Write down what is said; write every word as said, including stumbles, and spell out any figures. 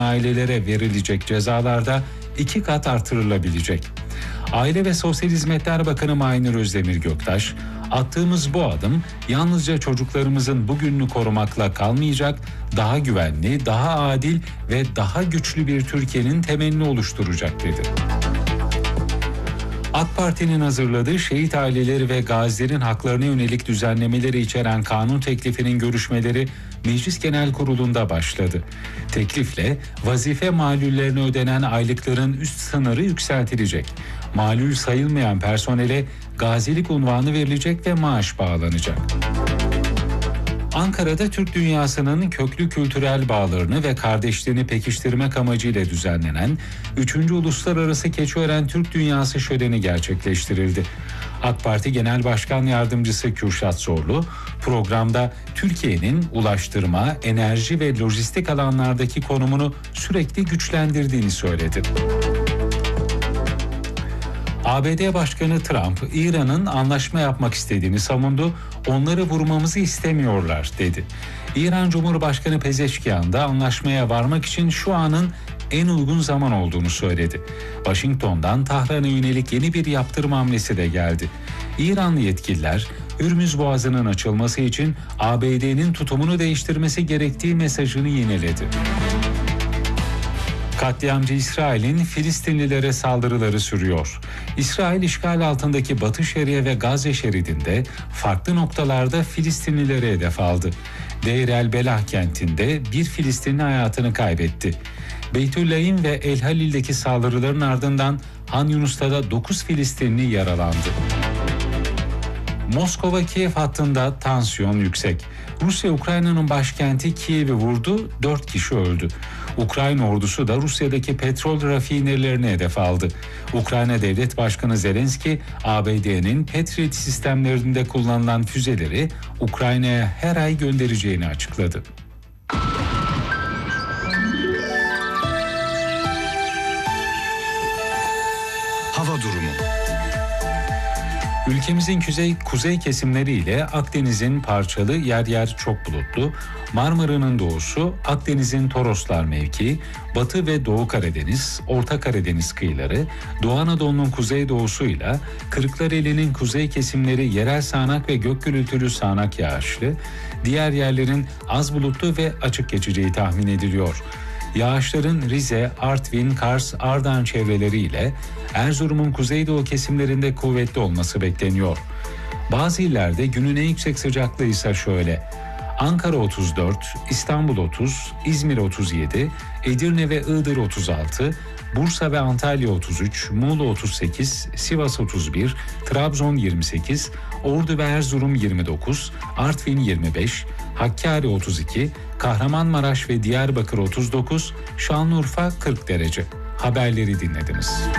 ailelere verilecek cezalarda iki kat artırılabilecek. Aile ve Sosyal Hizmetler Bakanı Maynur Özdemir Göktaş, attığımız bu adım yalnızca çocuklarımızın bugününü korumakla kalmayacak, daha güvenli, daha adil ve daha güçlü bir Türkiye'nin temelini oluşturacak dedi. AK Parti'nin hazırladığı şehit aileleri ve gazilerin haklarına yönelik düzenlemeleri içeren kanun teklifinin görüşmeleri Meclis Genel Kurulu'nda başladı. Teklifle vazife malullerine ödenen aylıkların üst sınırı yükseltilecek. Malul sayılmayan personele gazilik unvanı verilecek ve maaş bağlanacak. Ankara'da Türk dünyasının köklü kültürel bağlarını ve kardeşliğini pekiştirmek amacıyla düzenlenen üçüncü Uluslararası Keçiören Türk Dünyası Şöleni gerçekleştirildi. AK Parti Genel Başkan Yardımcısı Kürşat Zorlu, programda Türkiye'nin ulaştırma, enerji ve lojistik alanlardaki konumunu sürekli güçlendirdiğini söyledi. A B D Başkanı Trump, İran'ın anlaşma yapmak istediğini savundu, onları vurmamızı istemiyorlar dedi. İran Cumhurbaşkanı Pezeşkian da anlaşmaya varmak için şu anın en uygun zaman olduğunu söyledi. Washington'dan Tahran'a yönelik yeni bir yaptırım hamlesi de geldi. İranlı yetkililer, Hürmüz Boğazı'nın açılması için A B D'nin tutumunu değiştirmesi gerektiği mesajını yineledi. Katliamcı İsrail'in Filistinlilere saldırıları sürüyor. İsrail işgal altındaki Batı Şeria ve Gazze şeridinde farklı noktalarda Filistinlilere hedef aldı. Deir el Belah kentinde bir Filistinli hayatını kaybetti. Beytüllahim ve El Halil'deki saldırıların ardından Han Yunus'ta da dokuz Filistinli yaralandı. Moskova-Kiev hattında tansiyon yüksek. Rusya Ukrayna'nın başkenti Kiev'i vurdu, dört kişi öldü. Ukrayna ordusu da Rusya'daki petrol rafinerilerine hedef aldı. Ukrayna Devlet Başkanı Zelenski, A B D'nin Patriot sistemlerinde kullanılan füzeleri Ukrayna'ya her ay göndereceğini açıkladı. Hava durumu. Ülkemizin kuzey, kuzey kesimleri ile Akdeniz'in parçalı yer yer çok bulutlu, Marmara'nın doğusu, Akdeniz'in Toroslar mevkii, Batı ve Doğu Karadeniz, Orta Karadeniz kıyıları, Doğu Anadolu'nun kuzeydoğusuyla Kırklareli'nin kuzey kesimleri yerel sağanak ve gök gürültülü sağanak yağışlı, diğer yerlerin az bulutlu ve açık geçeceği tahmin ediliyor. Yağışların Rize, Artvin, Kars, Ardahan çevreleriyle Erzurum'un kuzeydoğu kesimlerinde kuvvetli olması bekleniyor. Bazı illerde günün en yüksek sıcaklığı ise şöyle: Ankara otuz dört, İstanbul otuz, İzmir otuz yedi, Edirne ve Iğdır otuz altı, Bursa ve Antalya otuz üç, Muğla otuz sekiz, Sivas otuz bir, Trabzon yirmi sekiz, Ordu ve Erzurum yirmi dokuz, Artvin yirmi beş, Hakkari otuz iki, Kahramanmaraş ve Diyarbakır otuz dokuz, Şanlıurfa kırk derece. Haberleri dinlediniz.